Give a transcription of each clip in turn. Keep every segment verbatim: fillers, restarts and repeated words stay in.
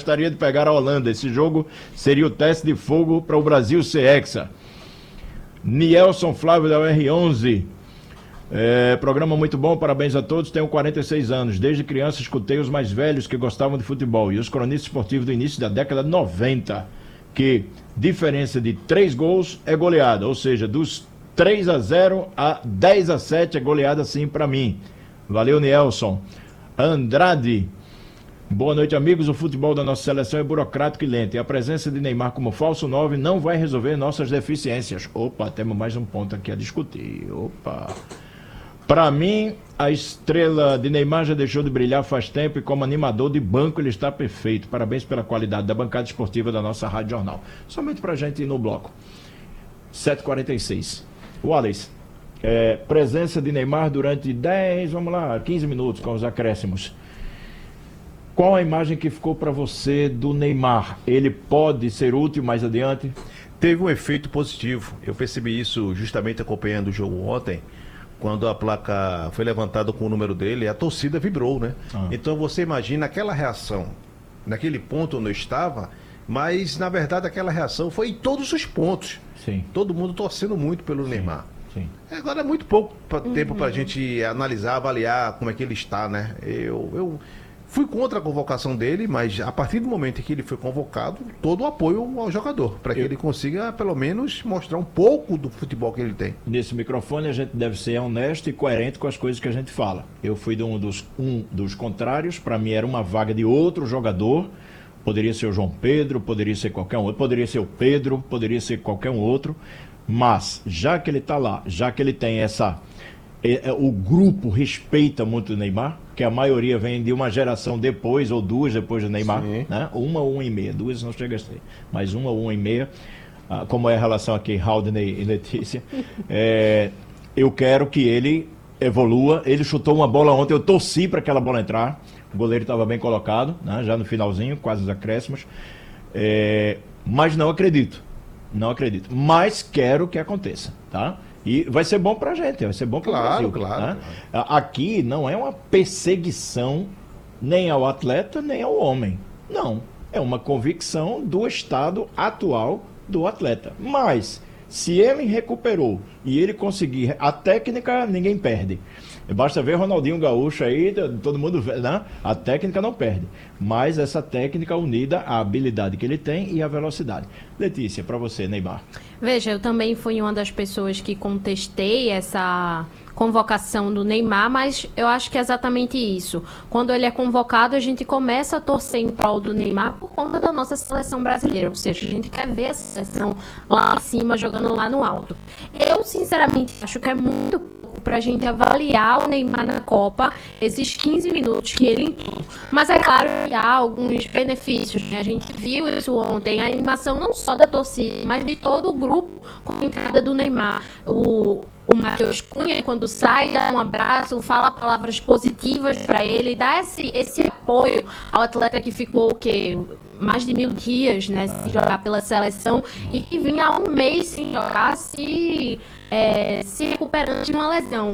gostaria de pegar a Holanda. Esse jogo seria o teste de fogo para o Brasil ser hexa. Nielson Flávio da U R onze. É, programa muito bom, parabéns a todos. Tenho quarenta e seis anos. Desde criança escutei os mais velhos que gostavam de futebol e os cronistas esportivos do início da década de noventa, que diferença de três gols é goleada, ou seja, dos três a zero a dez a sete é goleada sim para mim. Valeu, Nielson. Andrade. Boa noite, amigos. O futebol da nossa seleção é burocrático e lento. E a presença de Neymar como falso nove não vai resolver nossas deficiências. Opa, temos mais um ponto aqui a discutir. Opa. Para mim, a estrela de Neymar já deixou de brilhar faz tempo e como animador de banco ele está perfeito. Parabéns pela qualidade da bancada esportiva da nossa Rádio Jornal. Somente para a gente ir no bloco. sete e quarenta e seis. Wallace, é, presença de Neymar durante dez, vamos lá, quinze minutos com os acréscimos. Qual a imagem que ficou para você do Neymar? Ele pode ser útil mais adiante? Teve um efeito positivo. Eu percebi isso justamente acompanhando o jogo ontem, quando a placa foi levantada com o número dele, a torcida vibrou, né? Ah. Então você imagina aquela reação, naquele ponto onde eu estava, mas na verdade aquela reação foi em todos os pontos. Sim. Todo mundo torcendo muito pelo Sim. Neymar. Sim. Agora é muito pouco pra, uhum. tempo para a gente analisar, avaliar como é que ele está, né? Eu... eu Fui contra a convocação dele, mas a partir do momento em que ele foi convocado, todo o apoio ao jogador, para que Eu... ele consiga, pelo menos, mostrar um pouco do futebol que ele tem. Nesse microfone a gente deve ser honesto e coerente com as coisas que a gente fala. Eu fui de um dos, um dos contrários, para mim era uma vaga de outro jogador, poderia ser o João Pedro, poderia ser qualquer um outro, poderia ser o Pedro, poderia ser qualquer um outro, mas já que ele está lá, já que ele tem essa... O grupo respeita muito o Neymar, que a maioria vem de uma geração depois, ou duas depois do Neymar, né? Uma ou uma e meia, duas não chega a ser, mas uma ou uma e meia, ah, como é a relação aqui, Haldney e Letícia. É, eu quero que ele evolua. Ele chutou uma bola ontem, eu torci para aquela bola entrar, o goleiro estava bem colocado, né? Já no finalzinho, quase os acréscimos, é, mas não acredito, não acredito, mas quero que aconteça, tá? E vai ser bom pra gente, vai ser bom pro claro, Brasil. Claro, né? claro. Aqui não é uma perseguição nem ao atleta, nem ao homem. Não. É uma convicção do estado atual do atleta. Mas, se ele recuperou e ele conseguir, a técnica ninguém perde. Basta ver Ronaldinho Gaúcho aí, todo mundo vê, né? A técnica não perde. Mas essa técnica unida à habilidade que ele tem e à velocidade. Letícia, para você, Neymar. Veja, eu também fui uma das pessoas que contestei essa convocação do Neymar, mas eu acho que é exatamente isso. Quando ele é convocado, a gente começa a torcer em prol do Neymar por conta da nossa seleção brasileira, ou seja, a gente quer ver a seleção lá em cima, jogando lá no alto. Eu, sinceramente, acho que é muito para a gente avaliar o Neymar na Copa, esses quinze minutos que ele entrou. Mas é claro que há alguns benefícios, né? A gente viu isso ontem, a animação não só da torcida, mas de todo o grupo com a entrada do Neymar. O, o Matheus Cunha, quando sai, dá um abraço, fala palavras positivas para ele, dá esse, esse apoio ao atleta que ficou o quê? mais de mil dias, né, sem jogar pela seleção e que vinha há um mês sem jogar, se, é, se recuperando de uma lesão.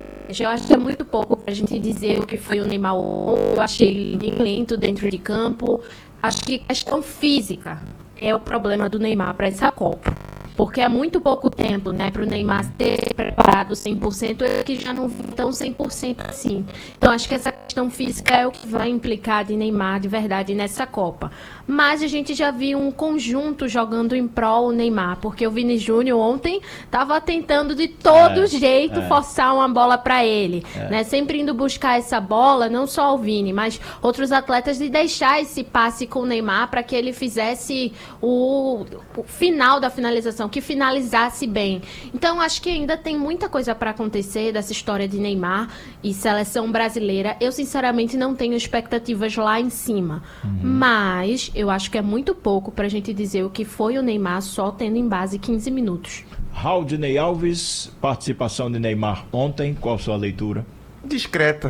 Eu acho que é muito pouco para a gente dizer o que foi o Neymar. Eu achei ele bem lento dentro de campo. Acho que questão física é o problema do Neymar para essa Copa. Porque é muito pouco tempo, né, para o Neymar ter preparado cem por cento, ele que já não estão cem por cento assim. Então, acho que essa questão física é o que vai implicar de Neymar de verdade nessa Copa. Mas a gente já viu um conjunto jogando em prol o Neymar, porque o Vini Júnior ontem estava tentando de todo é, jeito é. forçar uma bola para ele, é. né, sempre indo buscar essa bola, não só o Vini, mas outros atletas, de deixar esse passe com o Neymar para que ele fizesse o, o final da finalização, que finalizasse bem. Então, acho que ainda tem muita coisa para acontecer dessa história de Neymar e seleção brasileira. Eu, sinceramente, não tenho expectativas lá em cima. Uhum. Mas eu acho que é muito pouco para a gente dizer o que foi o Neymar só tendo em base quinze minutos. Haldney Alves, participação de Neymar ontem, qual a sua leitura? Discreta.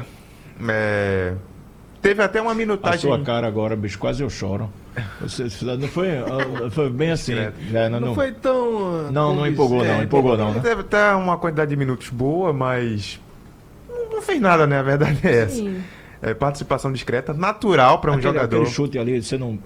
É... Teve até uma minutagem... A sua cara agora, bicho, quase eu choro. Você, não foi, foi bem assim. Já, não, não, não foi tão... Não, não empolgou não, empolgou não. Né? Teve até uma quantidade de minutos boa, mas não fez nada, né? A verdade é essa. É, participação discreta, natural para um aquele, jogador. Aquele chute ali, você não